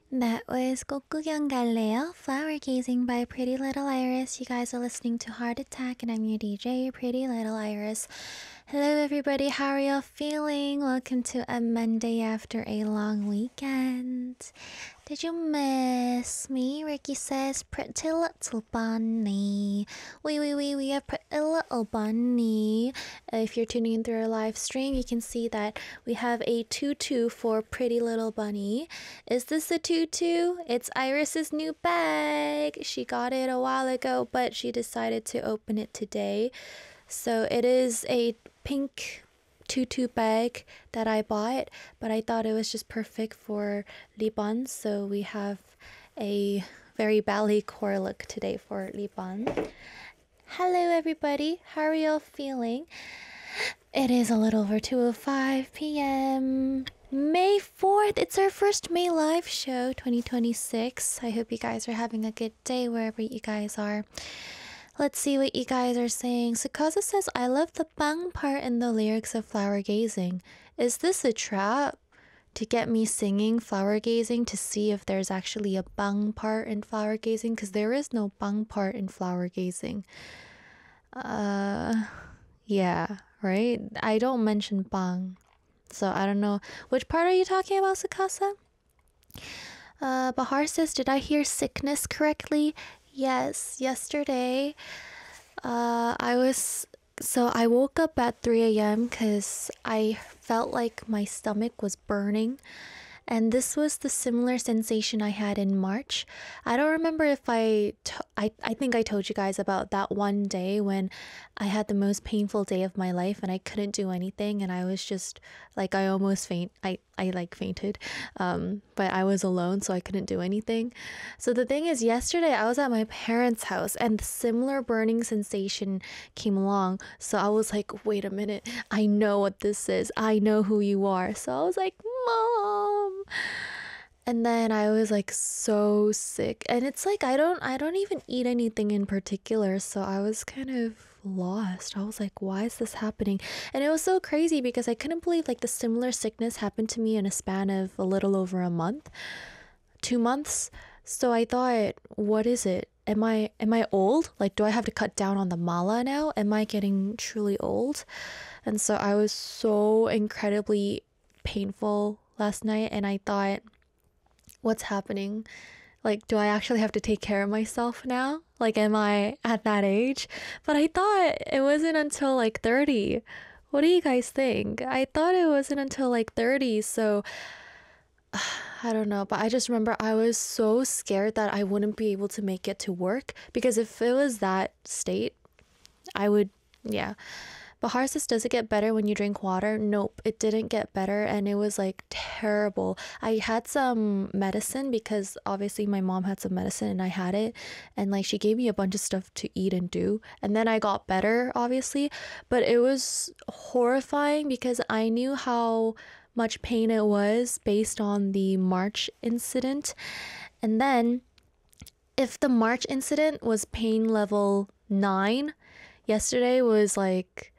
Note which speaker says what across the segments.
Speaker 1: That was 꽃구경 갈래요? Flower Gazing by Pretty Little Iris. You guys are listening to Heart Attack, and I'm your DJ, Pretty Little Iris. Hello, everybody. How are y'all feeling? Welcome to a Monday after a long weekend. Did you miss me? Ricky says, pretty little bunny. We have pretty little bunny. If you're tuning in through our live stream, you can see that we have a tutu for pretty little bunny. Is this a tutu? It's Iris's new bag. She got it a while ago, but she decided to open it today. So it is a pink tutu bag that I bought, but I thought it was just perfect for Liban, so we have a very ballet core look today for Liban. Hello everybody, how are y'all feeling? It is a little over 2:05 p.m. May 4th, it's our first May live show 2026. I hope you guys are having a good day wherever you guys are. Let's see what you guys are saying. Sakaza says, I love the bang part in the lyrics of Flower Gazing. Is this a trap? To get me singing Flower Gazing to see if there's actually a bang part in Flower Gazing? Because there is no bang part in Flower Gazing. Yeah, right? I don't mention bang. So I don't know. Which part are you talking about, Sakasa? Bahar says, did I hear sickness correctly? Yes, yesterday, I woke up at 3 a.m. because I felt like my stomach was burning. And this was the similar sensation I had in March. I don't remember if I think I told you guys about that one day when I had the most painful day of my life and I couldn't do anything and I was just like, I almost fainted. But I was alone, so I couldn't do anything. So the thing is, yesterday I was at my parents' house and the similar burning sensation came along. So I was like, wait a minute, I know what this is. I know who you are. So I was like, Mom. And then I was like so sick. And it's like I don't even eat anything in particular, so I was kind of lost. I was like, why is this happening? And it was so crazy because I couldn't believe like the similar sickness happened to me in a span of a little over a month. 2 months. So I thought, what is it? Am I old? Like, do I have to cut down on the mala now? Am I getting truly old? And so I was so incredibly painful last night and I thought, what's happening? Like, do I actually have to take care of myself now? Like, am I at that age? But I thought it wasn't until like 30. What do you guys think? I thought it wasn't until like 30, so I don't know, but I just remember I was so scared that I wouldn't be able to make it to work because if it was that state, I would, yeah. Bahar says, does it get better when you drink water? Nope, it didn't get better and it was like terrible. I had some medicine because obviously my mom had some medicine and I had it and like she gave me a bunch of stuff to eat and do and then I got better obviously, but it was horrifying because I knew how much pain it was based on the March incident. And then if the March incident was pain level 9, yesterday was like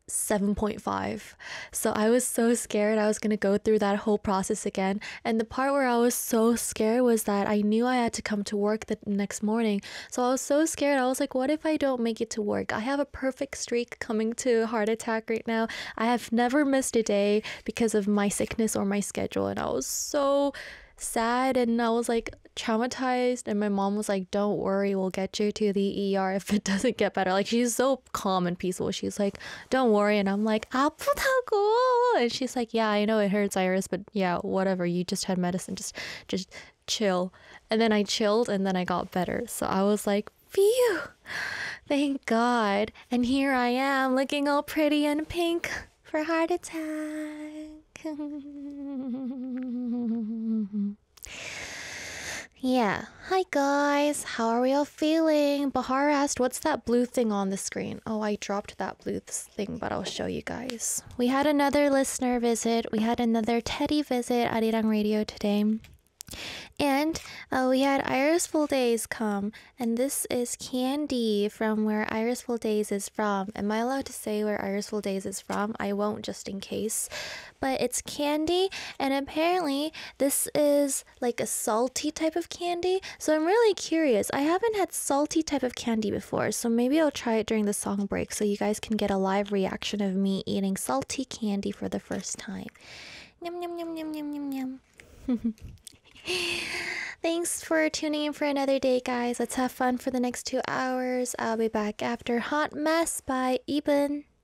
Speaker 1: 7.5. So I was so scared I was going to go through that whole process again. And the part where I was so scared was that I knew I had to come to work the next morning. So I was so scared. I was like, what if I don't make it to work? I have a perfect streak coming to Heart Attack right now. I have never missed a day because of my sickness or my schedule. And I was so sad and I was like traumatized and my mom was like, don't worry, we'll get you to the ER if it doesn't get better. Like, she's so calm and peaceful. She's like, don't worry. And I'm like, 아프다고. And she's like, yeah, I know it hurts, Iris, but yeah, whatever, you just had medicine, just chill. And then I chilled and then I got better. So I was like, phew, thank God. And here I am looking all pretty and pink for Heart Attack. Yeah. Hi guys. How are we all feeling? Bahar asked, what's that blue thing on the screen? Oh, I dropped that blue thing, but I'll show you guys. We had another listener visit. We had another Teddy visit at Arirang Radio today. And we had Irisful Days come, and this is candy from where Irisful Days is from. Am I allowed to say where Irisful Days is from? I won't, just in case. But it's candy, and apparently this is like a salty type of candy. So I'm really curious. I haven't had salty type of candy before, so maybe I'll try it during the song break so you guys can get a live reaction of me eating salty candy for the first time. Yum yum yum yum yum yum yum. Thanks for tuning in for another day, guys. Let's have fun for the next 2 hours. I'll be back after Hot Mess by Eben.